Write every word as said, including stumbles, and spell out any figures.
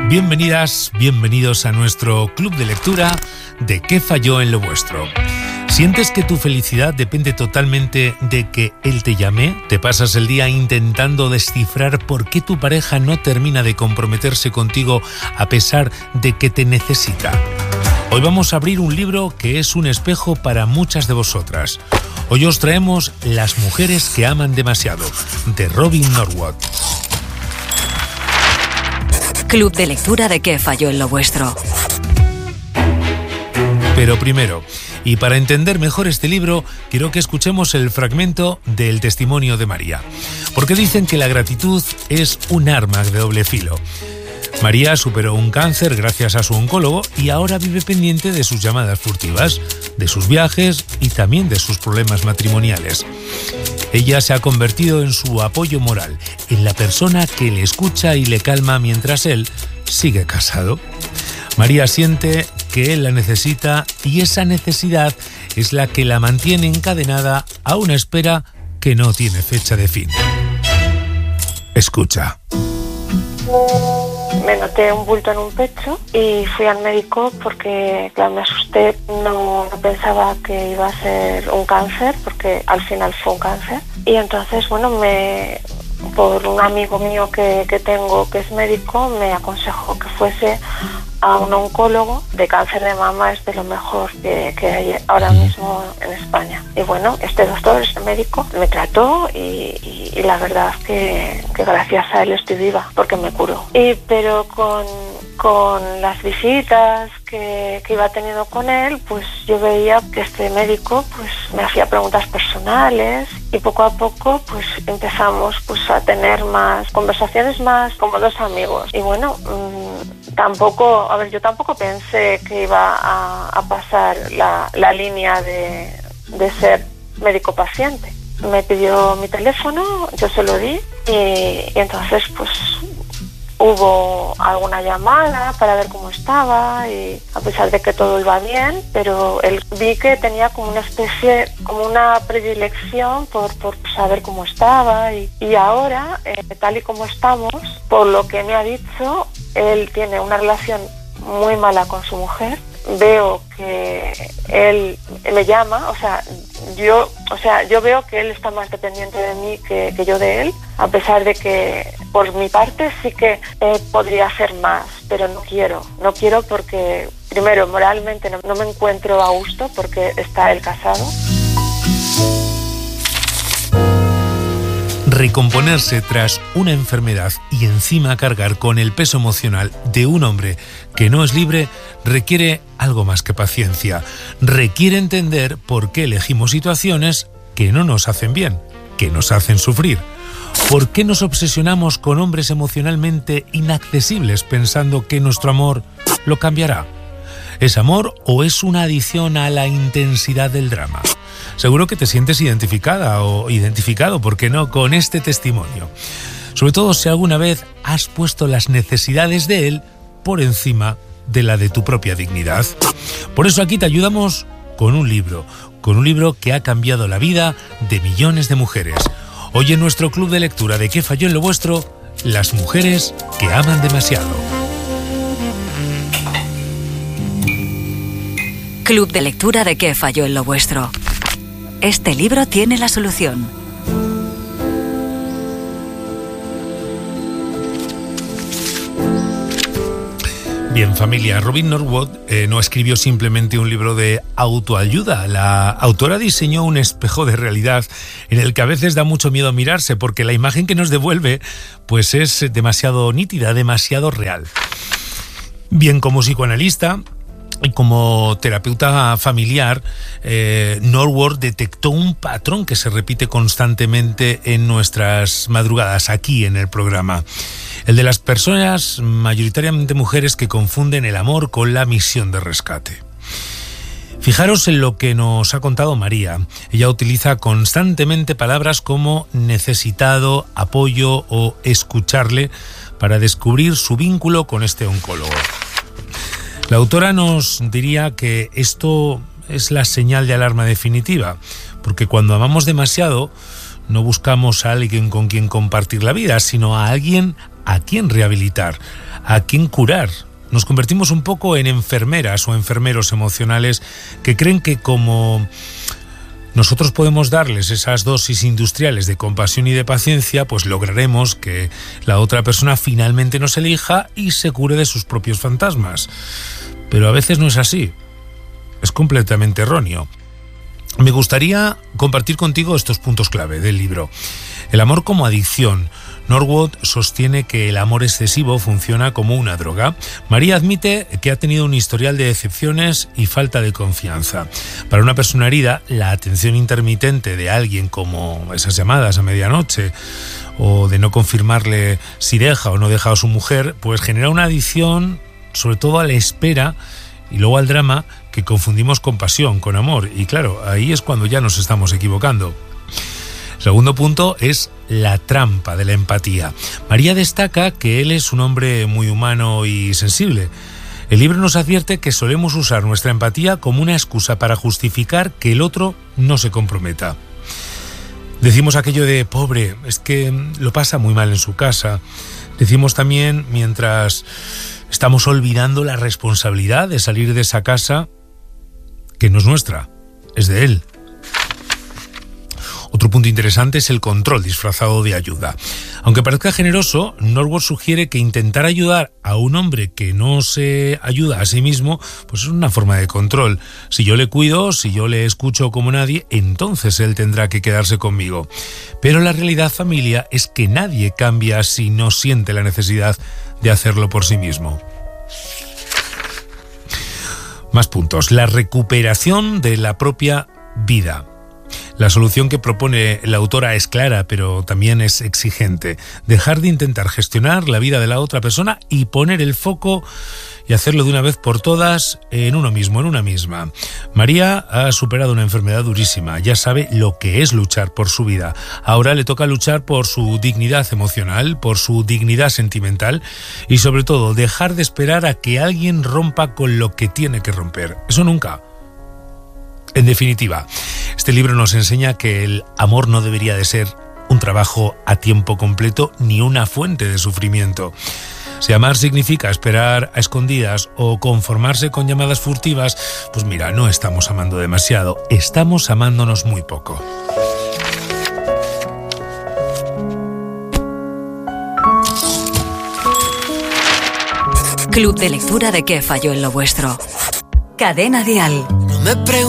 Bienvenidas, bienvenidos a nuestro club de lectura de ¿Qué falló en lo vuestro? ¿Sientes que tu felicidad depende totalmente de que él te llame? ¿Te pasas el día intentando descifrar por qué tu pareja no termina de comprometerse contigo a pesar de que te necesita? Hoy vamos a abrir un libro que es un espejo para muchas de vosotras. Hoy os traemos Las mujeres que aman demasiado, de Robin Norwood. Club de lectura de ¿Qué falló en lo vuestro? Pero primero, y para entender mejor este libro, quiero que escuchemos el fragmento del testimonio de María. Porque dicen que la gratitud es un arma de doble filo. María superó un cáncer gracias a su oncólogo y ahora vive pendiente de sus llamadas furtivas, de sus viajes y también de sus problemas matrimoniales. Ella se ha convertido en su apoyo moral, en la persona que le escucha y le calma mientras él sigue casado. María siente que él la necesita y esa necesidad es la que la mantiene encadenada a una espera que no tiene fecha de fin. Escucha. Me noté un bulto en un pecho y fui al médico porque, claro, me asusté. No, no pensaba que iba a ser un cáncer, porque al final fue un cáncer. Y entonces, bueno, me, por un amigo mío que, que tengo que es médico, me aconsejó que fuese a un oncólogo de cáncer de mama. Es de lo mejor que, que hay ahora mismo en España. Y bueno, este doctor, este médico, me trató y, y, y la verdad que, que gracias a él estoy viva, porque me curó. Y pero con, con las visitas que, que iba teniendo con él, pues yo veía que este médico pues me hacía preguntas personales y poco a poco pues empezamos pues a tener más conversaciones, más como dos amigos. Y bueno, mmm, tampoco, a ver, yo tampoco pensé que iba a, a pasar la, la línea de, de ser médico-paciente. Me pidió mi teléfono, yo se lo di y, y entonces pues hubo alguna llamada para ver cómo estaba y a pesar de que todo iba bien, pero él vi que tenía como una especie, como una predilección por, por saber cómo estaba y, y ahora, eh, tal y como estamos, por lo que me ha dicho, él tiene una relación muy mala con su mujer. Veo que él me llama, o sea, yo, o sea, yo veo que él está más dependiente de mí que, que yo de él, a pesar de que por mi parte sí que eh, podría hacer más, pero no quiero, no quiero porque primero moralmente no, no me encuentro a gusto porque está él casado. Recomponerse tras una enfermedad y encima cargar con el peso emocional de un hombre que no es libre requiere algo más que paciencia. Requiere entender por qué elegimos situaciones que no nos hacen bien, que nos hacen sufrir. ¿Por qué nos obsesionamos con hombres emocionalmente inaccesibles pensando que nuestro amor lo cambiará? ¿Es amor o es una adición a la intensidad del drama? Seguro que te sientes identificada o identificado, ¿por qué no?, con este testimonio. Sobre todo si alguna vez has puesto las necesidades de él por encima de la de tu propia dignidad. Por eso aquí te ayudamos con un libro, con un libro que ha cambiado la vida de millones de mujeres. Hoy en nuestro club de lectura de ¿Qué falló en lo vuestro? Las mujeres que aman demasiado. Club de lectura de ¿Qué falló en lo vuestro? Este libro tiene la solución. Bien, familia, Robin Norwood eh, no escribió simplemente un libro de autoayuda. La autora diseñó un espejo de realidad en el que a veces da mucho miedo mirarse porque la imagen que nos devuelve pues es demasiado nítida, demasiado real. Bien, como psicoanalista y como terapeuta familiar, eh, Norwood detectó un patrón que se repite constantemente en nuestras madrugadas aquí en el programa. El de las personas, mayoritariamente mujeres, que confunden el amor con la misión de rescate. Fijaros en lo que nos ha contado María. Ella utiliza constantemente palabras como necesitado, apoyo o escucharle para descubrir su vínculo con este oncólogo. La autora nos diría que esto es la señal de alarma definitiva, porque cuando amamos demasiado no buscamos a alguien con quien compartir la vida, sino a alguien a quién rehabilitar, a quién curar. Nos convertimos un poco en enfermeras o enfermeros emocionales que creen que como nosotros podemos darles esas dosis industriales de compasión y de paciencia, pues lograremos que la otra persona finalmente nos elija y se cure de sus propios fantasmas. Pero a veces no es así. Es completamente erróneo. Me gustaría compartir contigo estos puntos clave del libro. El amor como adicción. Norwood sostiene que el amor excesivo funciona como una droga. María admite que ha tenido un historial de decepciones y falta de confianza. Para una persona herida, la atención intermitente de alguien, como esas llamadas a medianoche, o de no confirmarle si deja o no deja a su mujer, pues genera una adicción, sobre todo a la espera y luego al drama, que confundimos con pasión, con amor. Y claro, ahí es cuando ya nos estamos equivocando. Segundo punto es la trampa de la empatía. María destaca que él es un hombre muy humano y sensible. El libro nos advierte que solemos usar nuestra empatía como una excusa para justificar que el otro no se comprometa. Decimos aquello de pobre, es que lo pasa muy mal en su casa. Decimos también, mientras estamos olvidando la responsabilidad de salir de esa casa, que no es nuestra, es de él. Otro punto interesante es el control disfrazado de ayuda. Aunque parezca generoso, Norwood sugiere que intentar ayudar a un hombre que no se ayuda a sí mismo, pues es una forma de control. Si yo le cuido, si yo le escucho como nadie, entonces él tendrá que quedarse conmigo. Pero la realidad, familia, es que nadie cambia si no siente la necesidad de hacerlo por sí mismo. Más puntos. La recuperación de la propia vida. La solución que propone la autora es clara, pero también es exigente. Dejar de intentar gestionar la vida de la otra persona y poner el foco y hacerlo de una vez por todas en uno mismo, en una misma. María ha superado una enfermedad durísima, ya sabe lo que es luchar por su vida. Ahora le toca luchar por su dignidad emocional, por su dignidad sentimental y sobre todo dejar de esperar a que alguien rompa con lo que tiene que romper. Eso nunca. En definitiva, este libro nos enseña que el amor no debería de ser un trabajo a tiempo completo ni una fuente de sufrimiento. Si amar significa esperar a escondidas o conformarse con llamadas furtivas, pues mira, no estamos amando demasiado, estamos amándonos muy poco. Club de lectura de ¿Qué falló en lo vuestro? Cadena Dial. No me preguntes